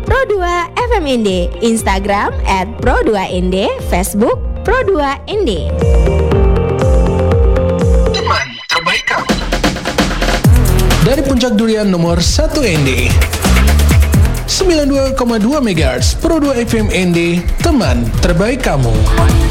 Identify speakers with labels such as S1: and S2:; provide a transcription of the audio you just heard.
S1: Pro2 FMND, Instagram @pro2nd, Facebook Pro2ND.
S2: Teman terbaik kamu. Dari Puncak Durian nomor 1 ND 92,2 MHz Pro2 FM ND, teman terbaik kamu.